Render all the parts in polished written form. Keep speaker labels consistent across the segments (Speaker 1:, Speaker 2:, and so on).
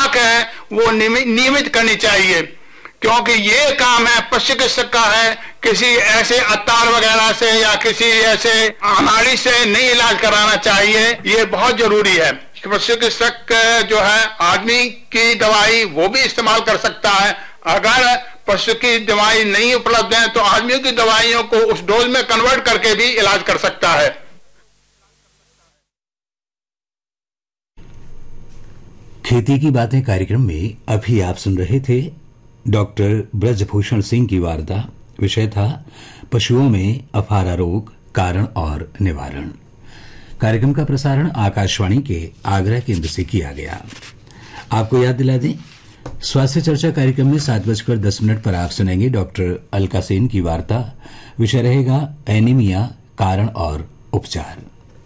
Speaker 1: खुराक है वो नियमित करनी चाहिए, क्योंकि ये काम है पशु चिकित्सक का है। किसी ऐसे अतार वगैरह से या किसी ऐसे अनाड़ी से नहीं इलाज कराना चाहिए, ये बहुत जरूरी है। पशु चिकित्सक जो है आदमी की दवाई वो भी इस्तेमाल कर सकता है। अगर पशु की दवाई नहीं उपलब्ध है तो आदमियों की दवाइयों को उस डोज में कन्वर्ट करके भी इलाज कर सकता है।
Speaker 2: खेती की बातें कार्यक्रम में अभी आप सुन रहे थे डॉक्टर ब्रजभूषण सिंह की वार्ता। विषय था पशुओं में अफारा रोग, कारण और निवारण। कार्यक्रम का प्रसारण आकाशवाणी के आगरा केंद्र से किया गया। आपको याद दिला दें, स्वास्थ्य चर्चा कार्यक्रम में 7:10 पर आप सुनेंगे डॉक्टर अलका सेन की वार्ता। विषय रहेगा एनीमिया, कारण और उपचार।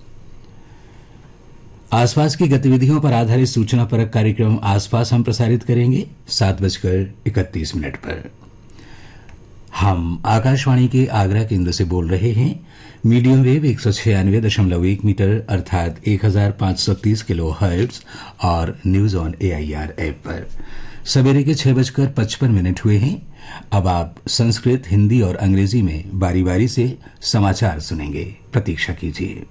Speaker 2: आसपास की गतिविधियों पर आधारित सूचना परक कार्यक्रम आसपास हम प्रसारित करेंगे 7:31 पर। हम आकाशवाणी के आगरा केंद्र से बोल रहे हैं मीडियम वेव 196.1 मीटर अर्थात 1530 किलो हर्ट्ज और न्यूज ऑन AIR ऐप पर। सवेरे के 6:55 हुए हैं। अब आप संस्कृत, हिंदी और अंग्रेजी में बारी बारी से समाचार सुनेंगे। प्रतीक्षा कीजिए।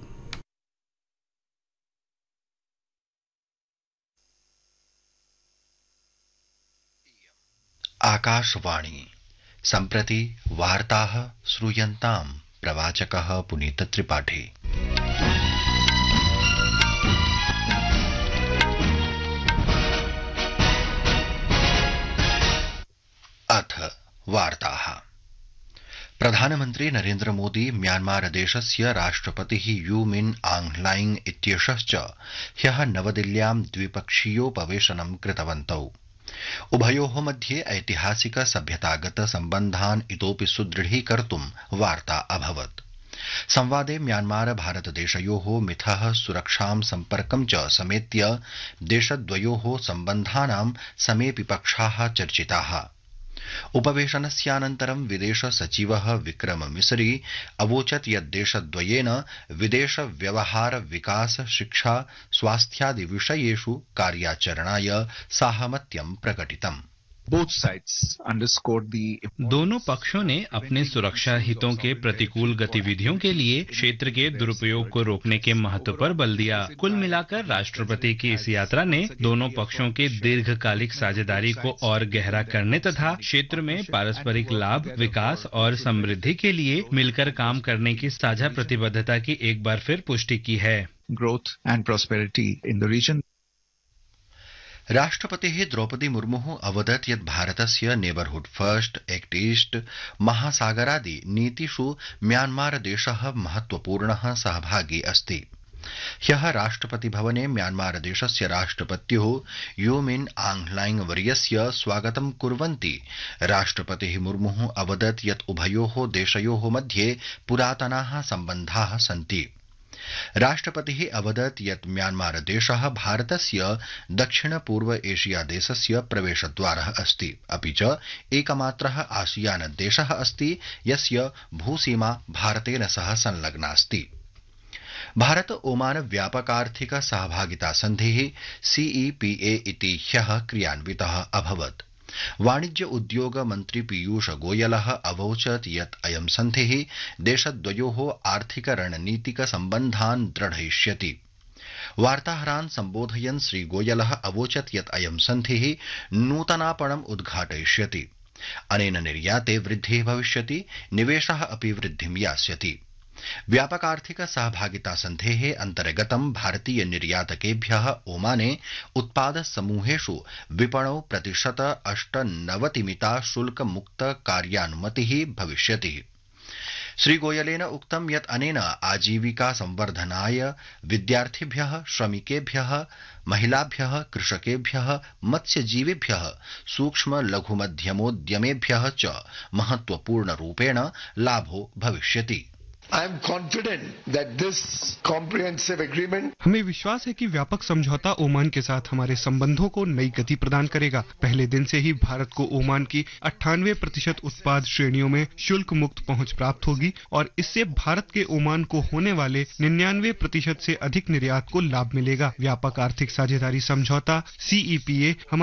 Speaker 3: आकाशवाणी सम्प्रति वार्ताः श्रूयन्ताम्। प्रवाचकः पुनीत त्रिपाठी। अथ वार्ताः। प्रधानमन्त्री नरेन्द्र मोदी म्यांमार देशस्य राष्ट्रपतिः यू मिन आंग ह्लाइंग इत्येषश्च ह्यः नवदिल्ल्यां द्विपक्षीयोपवेशनं कृतवन्तौ। उभयोः मध्ये ऐतिहासिक सभ्यतागत सम्बन्धान् इतोपि सुदृढीकर्तुं वार्ता अभवत्। संवादे म्यांमार भारतदेशयोः मिथः, सुरक्षां, सम्पर्कं च समेत्य देशद्वयोः सम्बन्धानां समेऽपि पक्षाः चर्चिताः। उपवेशनस्यानन्तरं विदेश सचिवः विक्रम मिसरी अवोचत् यत् देशद्वयेन विदेश व्यवहार, विकास, शिक्षा, स्वास्थ्यादि विषयेषु कार्याचरणाय साहमत्यं प्रकटितम्।
Speaker 4: दोनों पक्षों ने अपने सुरक्षा हितों के प्रतिकूल गतिविधियों के लिए क्षेत्र के दुरुपयोग को रोकने के महत्व पर बल दिया। कुल मिलाकर राष्ट्रपति की इस यात्रा ने दोनों पक्षों के दीर्घकालिक साझेदारी को और गहरा करने तथा क्षेत्र में पारस्परिक लाभ, विकास और समृद्धि के लिए मिलकर काम करने की साझा प्रतिबद्धता की एक बार फिर पुष्टि की है।
Speaker 5: Growth and prosperity in the reason.
Speaker 3: राष्ट्रपतिः द्रौपदी मुर्मुः अवदत् यत् भारतस्य neighbourhood first, act east, महासागरादि नीतिषु Myanmar देशः महत्वपूर्णः सहभागी अस्ति। ह्यः राष्ट्रपति भवने म्यांमार देशस्य राष्ट्रपत्युः यू मिन आंग ह्लाइंग वर्यस्य स्वागतं कुर्वन्ति राष्ट्रपतिः मुर्मुः अवदत् यत् उभयोः देशयोः मध्ये पुरातनाः सम्बन्धाः सन्ति। राष्ट्रपतिः अवदत् यत् म्यांमार देशः भारतस्य दक्षिण पूर्व एशिया देशस्य प्रवेशद्वारः अस्ति, अपि च एकमात्रः आसियान देशः अस्ति यस्य भूसीमा भारतेन सह संलग्नास्ति। भारत ओमान व्यापकार्थिक सहभागिता सन्धिः CEPA इति ह्यः क्रियान्वितः अभवत्। वाणिज्य उद्योग मन्त्री पीयूष गोयलः अवोचत् यत् अयं सन्धिः देशद्वयोः आर्थिक रणनीतिक सम्बन्धान् दृढयिष्यति। वार्ताहरान् सम्बोधयन् श्री गोयलः अवोचत् यत् अयं सन्धिः नूतनापणम् उद्घाटयिष्यति। अनेन निर्याते वृद्धिः भविष्यति, निवेशः अपि वृद्धिं यास्यति। व्यापकार्थिक सहभागिता सन्धेः अन्तर्गतं भारतीय निर्यातकेभ्यः ओमाने उत्पाद समूहेषु विपणौ 98% मिता शुल्क मुक्त कार्यानुमतिः भविष्यति। श्री गोयलेन उक्तं यत् अनेन आजीविका संवर्धनाय विद्यार्थिभ्यः, श्रमिकेभ्यः, महिलाभ्यः, कृषकेभ्यः, मत्स्यजीविभ्यः, सूक्ष्म लघु मध्यमोद्यमेभ्यः च महत्वपूर्णरूपेण लाभो भविष्यति।
Speaker 6: I am confident that this comprehensive agreement
Speaker 7: हमें विश्वास है कि व्यापक समझौता ओमान के साथ हमारे संबंधों को नई गति प्रदान करेगा। पहले दिन से ही भारत को ओमान की 98% उत्पाद श्रेणियों में शुल्क मुक्त पहुंच प्राप्त होगी और इससे भारत के ओमान को होने वाले 99% से अधिक निर्यात को लाभ मिलेगा। व्यापक आर्थिक साझेदारी समझौता CEPA